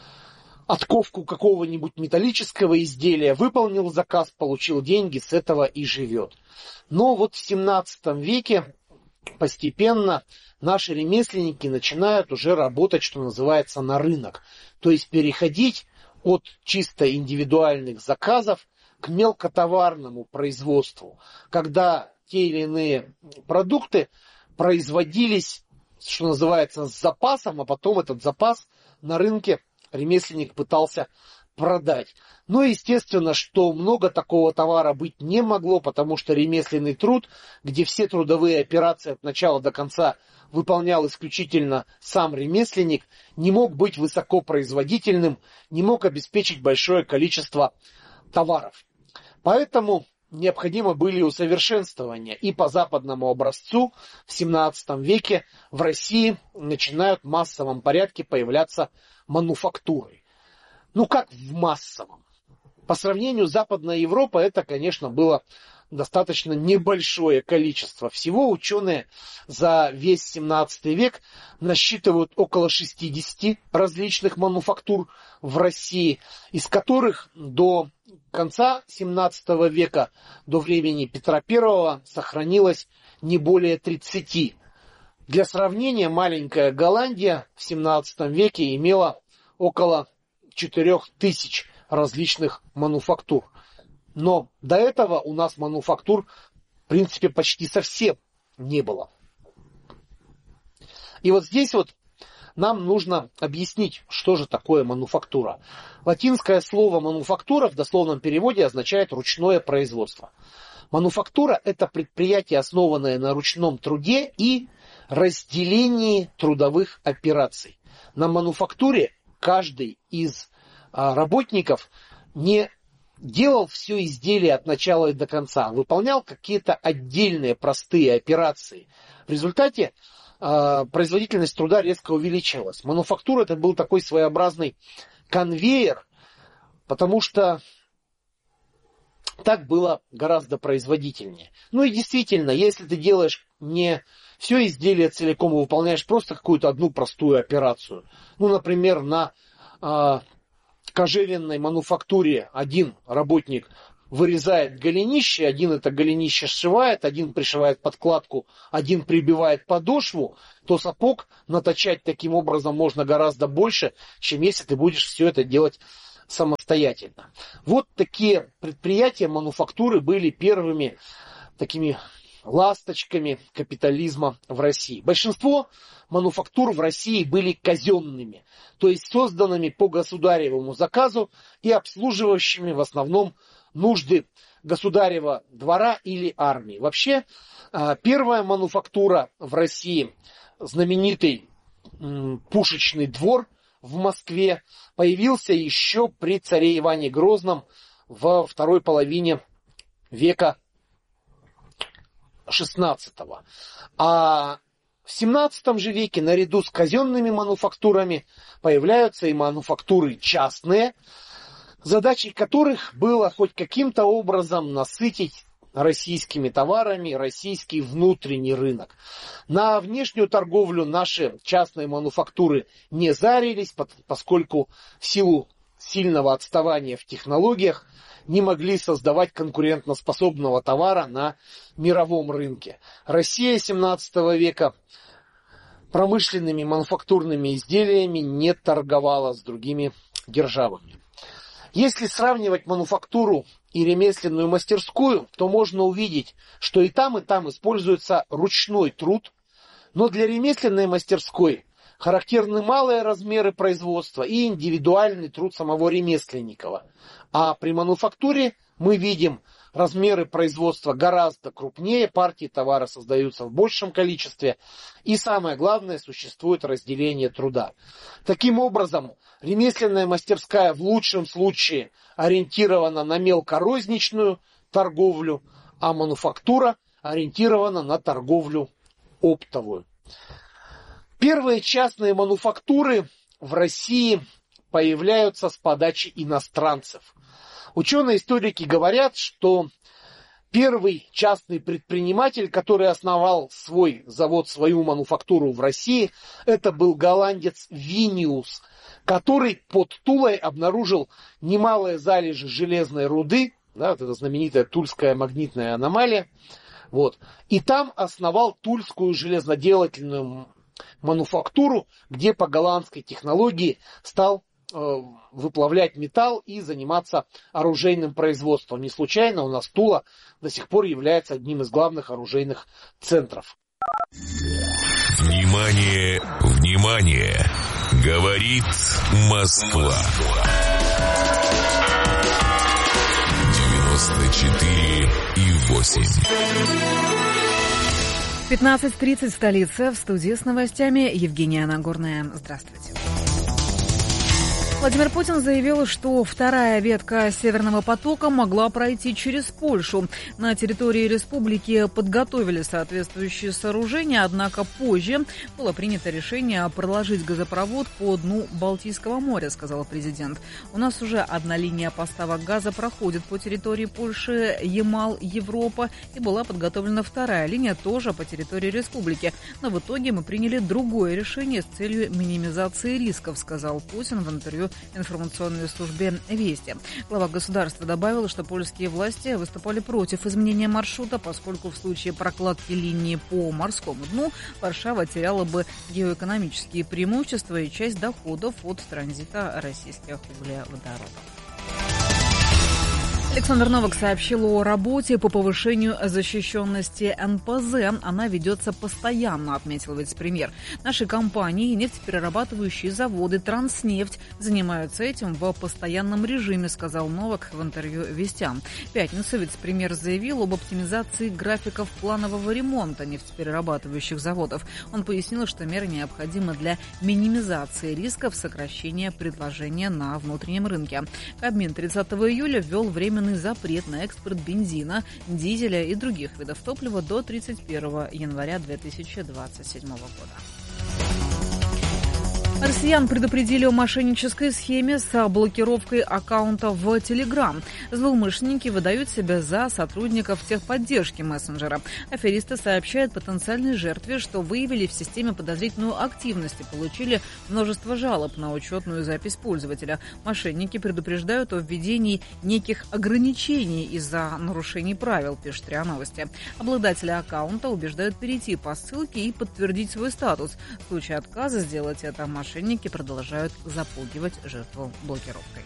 отковку какого-нибудь металлического изделия, выполнил заказ, получил деньги, с этого и живет. Но вот в 17 веке постепенно наши ремесленники начинают уже работать, что называется, на рынок. То есть переходить от чисто индивидуальных заказов к мелкотоварному производству, когда те или иные продукты производились, что называется, с запасом, а потом этот запас на рынке ремесленник пытался продать. Но естественно, что много такого товара быть не могло, потому что ремесленный труд, где все трудовые операции от начала до конца выполнял исключительно сам ремесленник, не мог быть высокопроизводительным, не мог обеспечить большое количество товаров. Поэтому необходимы были усовершенствования. И по западному образцу в 17 веке в России начинают в массовом порядке появляться мануфактуры. Ну как в массовом? По сравнению с Западной Европой это, конечно, было достаточно небольшое количество. Всего ученые за весь 17 век насчитывают около 60 различных мануфактур в России, из которых до конца 17 века, до времени Петра I, сохранилось не более 30. Для сравнения, маленькая Голландия в 17 веке имела около 4000 различных мануфактур. Но до этого у нас мануфактур, в принципе, почти совсем не было. И вот здесь вот нам нужно объяснить, что же такое мануфактура. Латинское слово мануфактура в дословном переводе означает ручное производство. Мануфактура – это предприятие, основанное на ручном труде и разделении трудовых операций. На мануфактуре каждый из работников не делал все изделие от начала и до конца, выполнял какие-то отдельные простые операции. В результате производительность труда резко увеличилась. Мануфактура — это был такой своеобразный конвейер, потому что так было гораздо производительнее. Ну и действительно, если ты делаешь не все изделие целиком, и выполняешь просто какую-то одну простую операцию. Ну, например, на кожевенной мануфактуре один работник вырезает голенище, один это голенище сшивает, один пришивает подкладку, один прибивает подошву, то сапог наточать таким образом можно гораздо больше, чем если ты будешь все это делать самостоятельно. Вот такие предприятия мануфактуры были первыми такими ласточками капитализма в России. Большинство мануфактур в России были казенными, то есть созданными по государевому заказу и обслуживающими в основном нужды государева двора или армии. Вообще, первая мануфактура в России, знаменитый пушечный двор в Москве, появился еще при царе Иване Грозном во второй половине века XVI. А в XVII же веке наряду с казенными мануфактурами появляются и мануфактуры частные, задачей которых было хоть каким-то образом насытить российскими товарами российский внутренний рынок. На внешнюю торговлю наши частные мануфактуры не зарились, поскольку в силу сильного отставания в технологиях не могли создавать конкурентоспособного товара на мировом рынке. Россия XVII века промышленными мануфактурными изделиями не торговала с другими державами. Если сравнивать мануфактуру и ремесленную мастерскую, то можно увидеть, что и там используется ручной труд, но для ремесленной мастерской характерны малые размеры производства и индивидуальный труд самого ремесленника. А при мануфактуре мы видим размеры производства гораздо крупнее, партии товара создаются в большем количестве, и самое главное, существует разделение труда. Таким образом, ремесленная мастерская в лучшем случае ориентирована на мелкорозничную торговлю, а мануфактура ориентирована на торговлю оптовую. Первые частные мануфактуры в России появляются с подачи иностранцев. Ученые-историки говорят, что первый частный предприниматель, который основал свой завод, свою мануфактуру в России, это был голландец Виниус, который под Тулой обнаружил немалые залежи железной руды, да, вот эта знаменитая Тульская магнитная аномалия, вот, и там основал Тульскую железноделательную мануфактуру, где по голландской технологии стал выплавлять металл и заниматься оружейным производством. Не случайно у нас Тула до сих пор является одним из главных оружейных центров. Внимание, внимание! Говорит Москва. 94,8. 15:30 в столице. В студии с новостями Евгения Нагорная. Здравствуйте. Владимир Путин заявил, что вторая ветка Северного потока могла пройти через Польшу. На территории республики подготовили соответствующие сооружения, однако позже было принято решение проложить газопровод по дну Балтийского моря, сказал президент. У нас уже одна линия поставок газа проходит по территории Польши, Ямал-Европа, и была подготовлена вторая линия тоже по территории республики. Но в итоге мы приняли другое решение с целью минимизации рисков, сказал Путин в интервью информационной службе «Вести». Глава государства добавил, что польские власти выступали против изменения маршрута, поскольку в случае прокладки линии по морскому дну Варшава теряла бы геоэкономические преимущества и часть доходов от транзита российских углеводородов. Александр Новак сообщил о работе по повышению защищенности НПЗ. Она ведется постоянно, отметил вице-премьер. Наши компании, нефтеперерабатывающие заводы, Транснефть занимаются этим в постоянном режиме, сказал Новак в интервью «Вестям». В пятницу вице-премьер заявил об оптимизации графиков планового ремонта нефтеперерабатывающих заводов. Он пояснил, что меры необходимы для минимизации рисков сокращения предложения на внутреннем рынке. Кабмин 30 июля ввел временный запрет на экспорт бензина, дизеля и других видов топлива до 31 января 2027 года. Россиян предупредили о мошеннической схеме с блокировкой аккаунта в Telegram. Злоумышленники выдают себя за сотрудников техподдержки мессенджера. Аферисты сообщают потенциальной жертве, что выявили в системе подозрительную активность и получили множество жалоб на учетную запись пользователя. Мошенники предупреждают о введении неких ограничений из-за нарушений правил, пишет РИА Новости. Обладателя аккаунта убеждают перейти по ссылке и подтвердить свой статус. В случае отказа сделать это мошенники продолжают запугивать жертву блокировкой.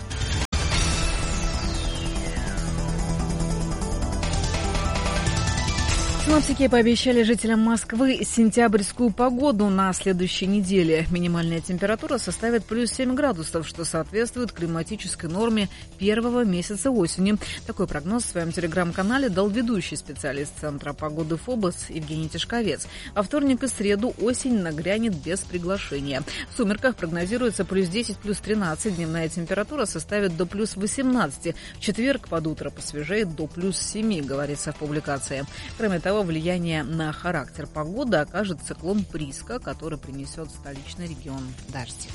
Синоптики пообещали жителям Москвы сентябрьскую погоду на следующей неделе. Минимальная температура составит плюс 7 градусов, что соответствует климатической норме первого месяца осени. Такой прогноз в своем телеграм-канале дал ведущий специалист Центра погоды ФОБОС Евгений Тишковец. Во вторник и среду осень нагрянет без приглашения. В сумерках прогнозируется плюс 10, плюс 13. Дневная температура составит до плюс 18. В четверг под утро посвежеет до плюс 7, говорится в публикации. Кроме того, влияние на характер погоды окажет циклон Приска, который принесет в столичный регион дожди.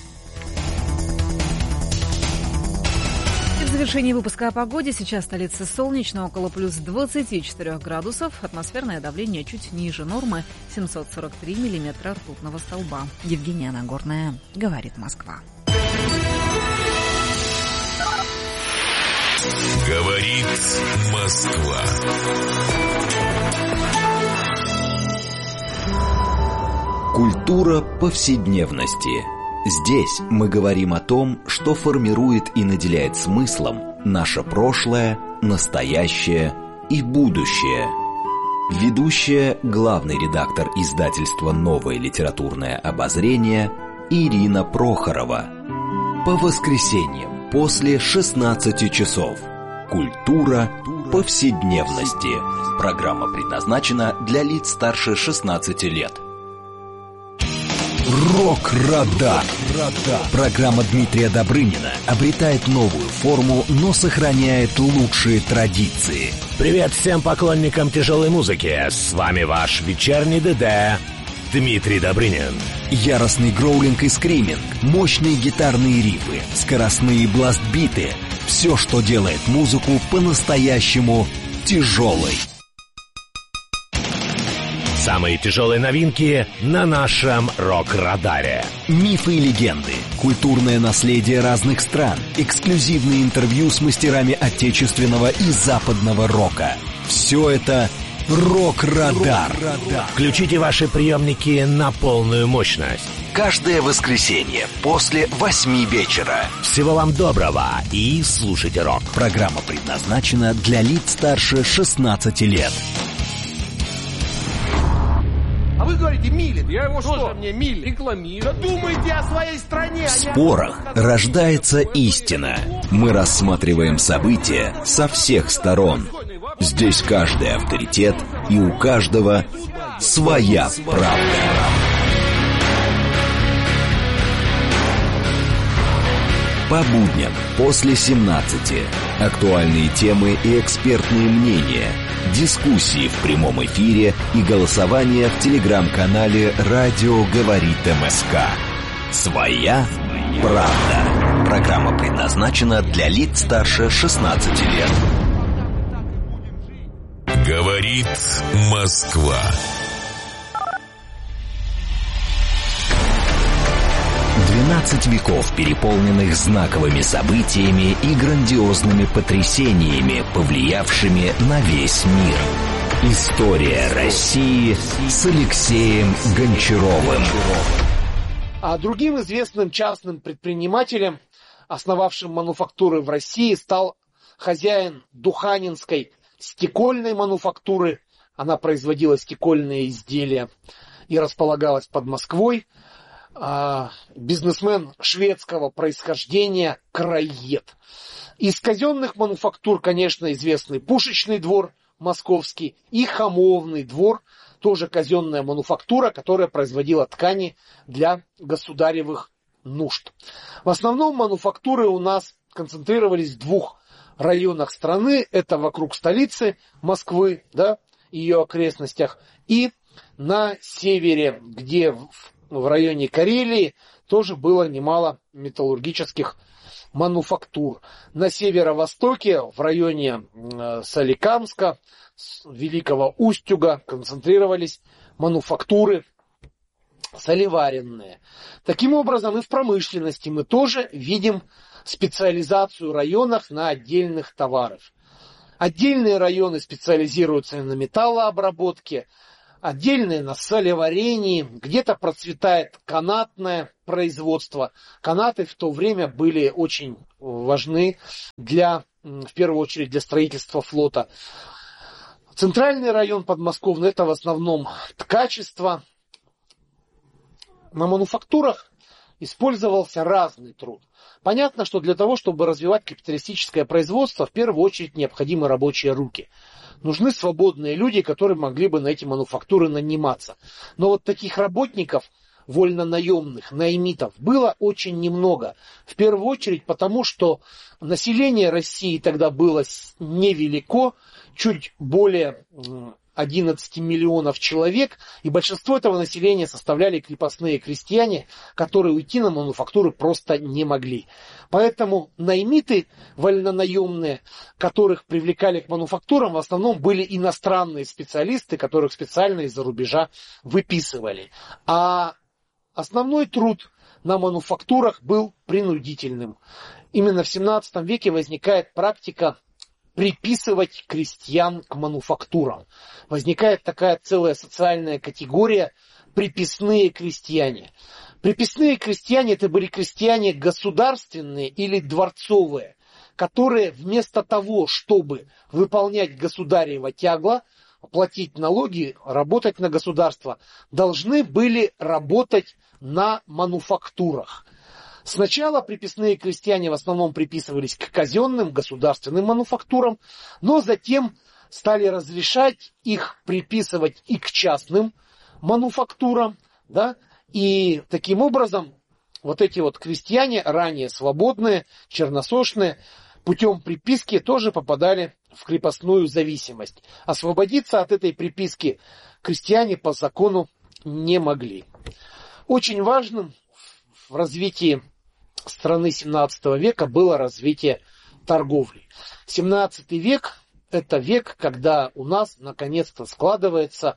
И в завершении выпуска о погоде. Сейчас в столице солнечно, около плюс 24 градусов. Атмосферное давление чуть ниже нормы, 743 миллиметра ртутного столба. Евгения Нагорная, говорит Москва. Говорит Москва. Культура повседневности. Здесь мы говорим о том, что формирует и наделяет смыслом наше прошлое, настоящее и будущее. Ведущая, главный редактор издательства «Новое литературное обозрение» Ирина Прохорова. По воскресеньям после 16 часов. Культура повседневности. Программа предназначена для лиц старше 16 лет. Рок-радар. Программа Дмитрия Добрынина обретает новую форму, но сохраняет лучшие традиции. Привет всем поклонникам тяжелой музыки. С вами ваш вечерний ДД Дмитрий Добрынин. Яростный гроулинг и скриминг, мощные гитарные рифы, скоростные бластбиты. Все, что делает музыку по-настоящему тяжелой. Самые тяжелые новинки на нашем рок-радаре. Мифы и легенды, культурное наследие разных стран, эксклюзивные интервью с мастерами отечественного и западного рока. Все это Рок-радар. Включите ваши приемники на полную мощность. Каждое воскресенье после 8 вечера. Всего вам доброго и слушайте рок. Программа предназначена для лиц старше 16 лет. А вы говорите, Милин. Я его что? Мне Милин рекламирую. Да думайте о своей стране. В спорах рождается истина. Мы рассматриваем события со всех сторон. Здесь каждый авторитет, и у каждого своя правда. По будням после 17. Актуальные темы и экспертные мнения. Дискуссии в прямом эфире и голосование в телеграм-канале «Радио говорит МСК». Своя правда. Программа предназначена для лиц старше 16 лет. Говорит Москва. 12 веков, переполненных знаковыми событиями и грандиозными потрясениями, повлиявшими на весь мир. История России с Алексеем Гончаровым. А другим известным частным предпринимателем, основавшим мануфактуры в России, стал хозяин Духанинской стекольной мануфактуры. Она производила стекольные изделия и располагалась под Москвой. Бизнесмен шведского происхождения Краед. Из казенных мануфактур, конечно, известный пушечный двор московский и хамовный двор, тоже казенная мануфактура, которая производила ткани для государевых нужд. В основном мануфактуры у нас концентрировались в двух районах страны. Это вокруг столицы Москвы, да, и ее окрестностях, и на севере, где в районе Карелии тоже было немало металлургических мануфактур. На северо-востоке, в районе Соликамска, Великого Устюга, концентрировались мануфактуры солеваренные. Таким образом, и в промышленности мы тоже видим специализацию районов на отдельных товарах. Отдельные районы специализируются на металлообработке, отдельные на солеварении, где-то процветает канатное производство. Канаты в то время были очень важны в первую очередь для строительства флота. Центральный район подмосковный — это в основном ткачество. На мануфактурах использовался разный труд. Понятно, что для того, чтобы развивать капиталистическое производство, в первую очередь необходимы рабочие руки. Нужны свободные люди, которые могли бы на эти мануфактуры наниматься. Но вот таких работников, вольнонаемных, наймитов, было очень немного. В первую очередь потому, что население России тогда было невелико, чуть более 11 миллионов человек, и большинство этого населения составляли крепостные крестьяне, которые уйти на мануфактуры просто не могли. Поэтому наймиты вольнонаемные, которых привлекали к мануфактурам, в основном были иностранные специалисты, которых специально из-за рубежа выписывали. А основной труд на мануфактурах был принудительным. Именно в 17 веке возникает практика приписывать крестьян к мануфактурам. Возникает такая целая социальная категория – приписные крестьяне. Приписные крестьяне – это были крестьяне государственные или дворцовые, которые вместо того, чтобы выполнять государево тягло, платить налоги, работать на государство, должны были работать на мануфактурах. Сначала приписные крестьяне в основном приписывались к казенным государственным мануфактурам, но затем стали разрешать их приписывать и к частным мануфактурам, да, и таким образом вот эти вот крестьяне, ранее свободные, черносошные, путем приписки тоже попадали в крепостную зависимость. Освободиться от этой приписки крестьяне по закону не могли. Очень важным в развитии страны 17 века было развитие торговли. 17 век – это век, когда у нас наконец-то складывается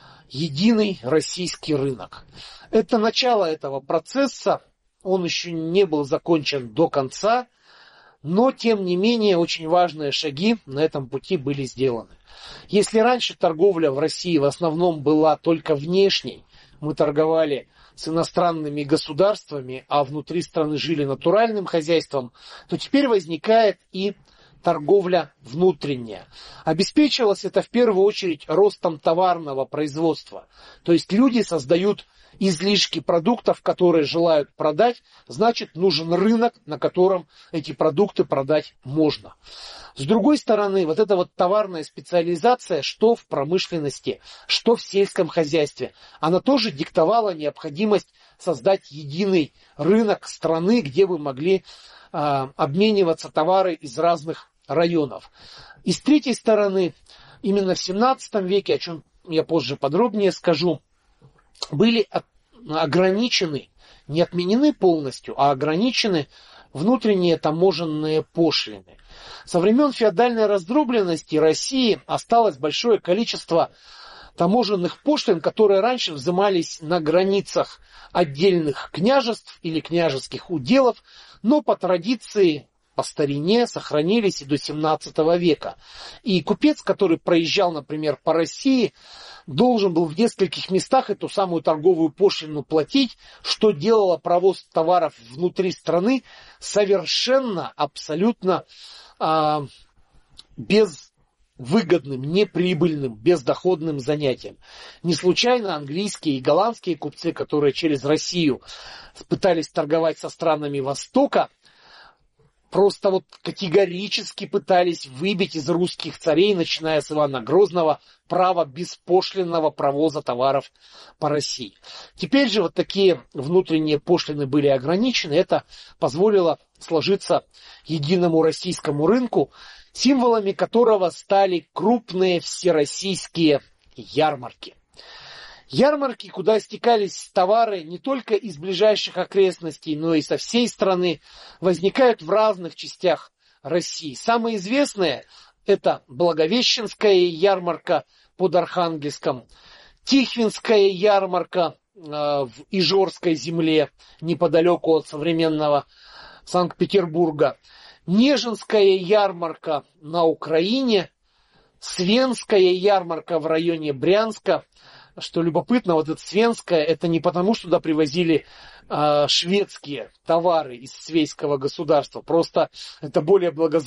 единый российский рынок. Это начало этого процесса, он еще не был закончен до конца, но тем не менее очень важные шаги на этом пути были сделаны. Если раньше торговля в России в основном была только внешней, мы торговали с иностранными государствами, а внутри страны жили натуральным хозяйством, то теперь возникает и торговля внутренняя. Обеспечивалось это в первую очередь ростом товарного производства. То есть люди создают излишки продуктов, которые желают продать, значит нужен рынок, на котором эти продукты продать можно. С другой стороны, вот эта вот товарная специализация, что в промышленности, что в сельском хозяйстве, она тоже диктовала необходимость создать единый рынок страны, где вы могли обмениваться товары из разных районов. И с третьей стороны, именно в 17 веке, о чем я позже подробнее скажу, были ограничены, не отменены полностью, а ограничены внутренние таможенные пошлины. Со времен феодальной раздробленности России осталось большое количество таможенных пошлин, которые раньше взимались на границах отдельных княжеств или княжеских уделов, но по традиции, по старине сохранились и до 17 века. И купец, который проезжал, например, по России, должен был в нескольких местах эту самую торговую пошлину платить, что делало провоз товаров внутри страны совершенно, абсолютно безвыгодным, неприбыльным, бездоходным занятием. Не случайно английские и голландские купцы, которые через Россию пытались торговать со странами Востока, просто вот категорически пытались выбить из русских царей, начиная с Ивана Грозного, право беспошлинного провоза товаров по России. Теперь же вот такие внутренние пошлины были ограничены. Это позволило сложиться единому российскому рынку, символами которого стали крупные всероссийские ярмарки. Ярмарки, куда стекались товары не только из ближайших окрестностей, но и со всей страны, возникают в разных частях России. Самые известные – это Благовещенская ярмарка под Архангельском, Тихвинская ярмарка в Ижорской земле, неподалеку от современного Санкт-Петербурга, Нежинская ярмарка на Украине, Свенская ярмарка в районе Брянска. Что любопытно, вот это Свенская, это не потому, что туда привозили шведские товары из свейского государства, просто это более благозвучно